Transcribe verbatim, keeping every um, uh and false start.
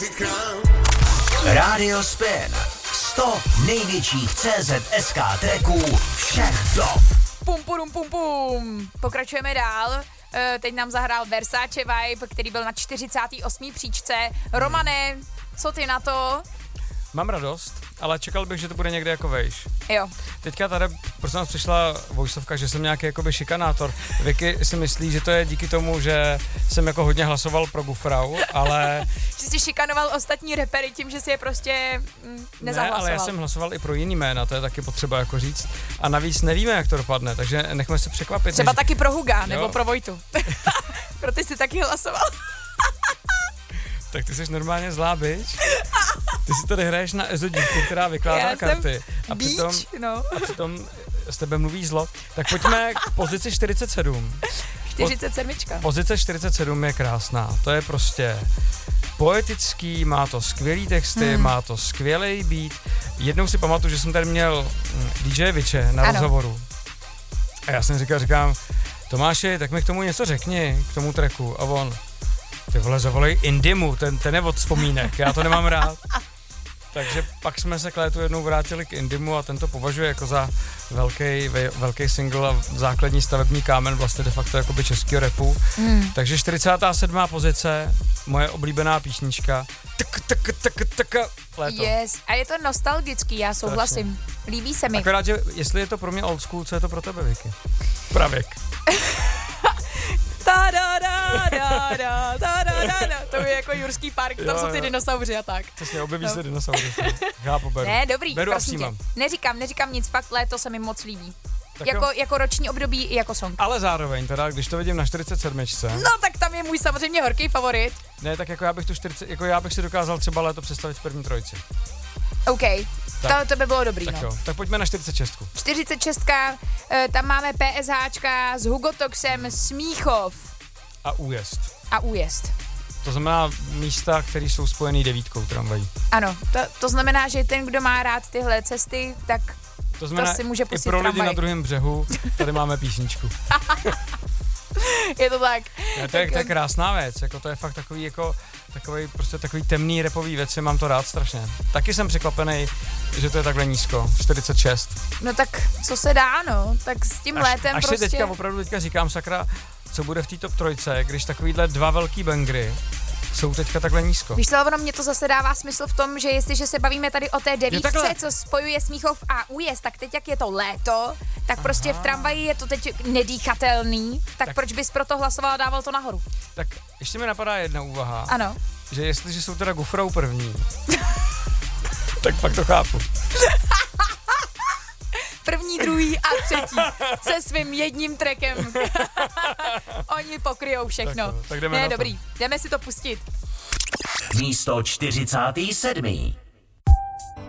Radio Spin. sto největších C Z S K tracků všech dob. Pum, pum, pum, pum. Pokračujeme dál. Teď nám zahrál Versace Vibe, který byl na čtyřicáté osmé příčce. Romane, co ty na to? Mám radost, ale čekal bych, že to bude někde jako vejš. Jo. Teďka tady prostě nás přišla vojsovka, že jsem nějaký jakoby šikanátor. Vicky si myslí, že to je díky tomu, že jsem jako hodně hlasoval pro Gufrau, ale... Že jsi šikanoval ostatní repery tím, že si je prostě mm, nezahlasoval. Ne, ale já jsem hlasoval i pro jiný jména, to je taky potřeba jako říct. A navíc nevíme, jak to dopadne, takže nechme se překvapit. Třeba než... taky pro Huga, jo. nebo pro Vojtu. Pro ty jsi taky hlasoval. Tak ty jsi normálně zlá bič. Ty si tady hraješ na Ezo dívku, která vykládá Já karty. A beach, přitom, no. a přitom s tebe mluví zlo. Tak pojďme k pozici čtyřicet sedm. čtyřicet sedm. Pozice čtyřicet sedm je krásná. To je prostě poetický, má to skvělý texty, hmm. má to skvělý beat. Jednou si pamatuju, že jsem tady měl D J Viče na ano. rozhovoru. A já jsem říkal, říkám, Tomáši, tak mi k tomu něco řekni, k tomu tracku. A on, ty vole, zavolej Indimu, ten, ten je od vzpomínek, já to nemám rád. Takže pak jsme se k létu jednou vrátili k Indimu a ten to považuje jako za velký, velký single a základní stavební kámen vlastně de facto jakoby českého rapu. Hmm. Takže čtyřicátá sedmá pozice, moje oblíbená písnička. Tak, tak, tak, tak, léto. Yes, a je to nostalgický, já souhlasím. Strašně. Líbí se mi. Akorát, že jestli je to pro mě old school, co je to pro tebe, Vicky? Pravěk. Ta da da da da da da da. To je jako Jurský park, tam jo, jsou ty jo. dinosauři a tak. Přesně, objeví no. se dinosauři. Chápu, beru. Ne, dobrý, beru prosím tě. Neříkám, neříkám nic, fakt léto se mi moc líbí. Jako, jako roční období i jako song. Ale zároveň teda, když to vidím na čtyřicet sedm. No tak tam je můj samozřejmě horký favorit. Ne, tak jako já bych tu čtyřicet, jako já bych si dokázal třeba léto představit v první trojici. OK, to, to by bylo dobrý, tak no. Jo. Tak pojďme na čtyřicet šest. čtyřicet šest, tam máme PSHčka s Hugotoxem Smíchov. A újezd. A újezd. To znamená místa, které jsou spojený devítkou tramvají. Ano, to, to znamená, že ten, kdo má rád tyhle cesty, tak to, znamená, to si může pustit i pro lidi tramvaj. Na druhém břehu, tady máme písničku. Je to tak. Ne, to, je, to je krásná věc, jako to je fakt takový, jako, takový, prostě takový temný rapový věci, mám to rád strašně. Taky jsem překvapený, že to je takhle nízko, čtyřicet šest. No tak, co se dá, no, tak s tím až, létem až prostě... Až si teďka, opravdu teďka říkám, sakra, co bude v té top trojce, když takovýhle dva velký bangry jsou teďka takhle nízko. Víš co, ono mě to zase dává smysl v tom, že jestliže se bavíme tady o té devítce, co spojuje Smíchov a újezd, tak teď jak je to léto, tak Aha. prostě v tramvaji je to teď nedýchatelný, tak, tak proč bys proto hlasoval a dával to nahoru? Tak ještě mi napadá jedna úvaha. Ano. Že jestliže jsou teda Gufrou první, tak pak to chápu. První, druhý a třetí se svým jedním trackem. Oni pokryjou všechno. Tak, tak jdeme ne, na dobrý, to. jdeme si to pustit. Místo čtyřicet sedm.